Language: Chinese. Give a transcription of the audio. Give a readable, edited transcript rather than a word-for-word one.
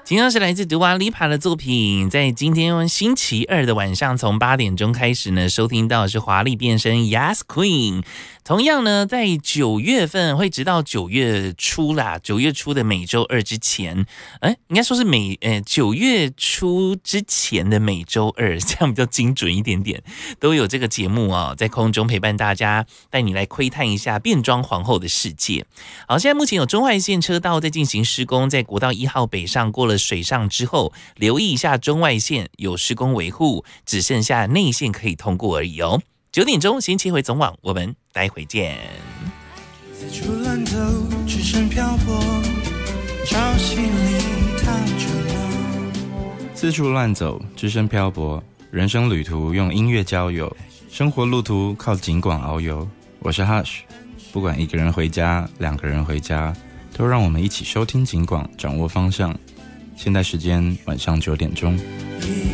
今天是来自杜瓦丽帕的作品，在今天星期二的晚上，从8点钟开始呢，收听到的是华丽变身 Yes Queen。同样呢，在9月份会直到9月初啦，9月初的每周二之前，应该说是9月初之前的每周二，这样比较精准一点点，都有这个节目哦，在空中陪伴大家，带你来窥探一下变装皇后的世界。好，现在目前有中外线车道在进行施工，在国道1号北上过了水上之后，留意一下中外线有施工维护，只剩下内线可以通过而已哦。9点钟先切回总网，我们待会见。 四处乱走，只身漂泊，潮汐里踏着我。 四处乱走，只身漂泊，人生旅途用音乐交友，生活路途靠景广遨游。我是 Hush， 不管一个人回家，两个人回家，都让我们一起收听景广，掌握方向。现在时间晚上9点钟。